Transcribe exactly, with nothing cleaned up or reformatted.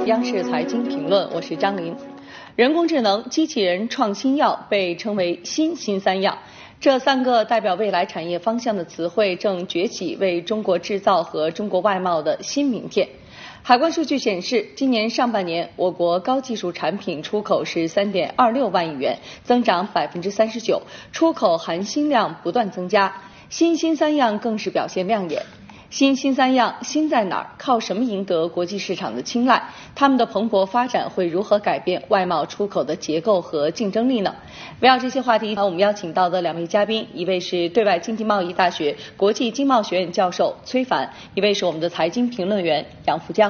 央视财经评论，我是张琳。人工智能、机器人、创新药被称为新新三样，这三个代表未来产业方向的词汇正崛起，为中国制造和中国外贸的新名片。海关数据显示，今年上半年我国高技术产品出口是 三点二六万亿元，增长 百分之三十九， 出口含新量不断增加，新新三样更是表现亮眼。新新三样，新在哪儿？靠什么赢得国际市场的青睐？他们的蓬勃发展会如何改变外贸出口的结构和竞争力呢？围绕这些话题，我们邀请到的两位嘉宾，一位是对外经济贸易大学国际经贸学院教授崔凡，一位是我们的财经评论员杨福江。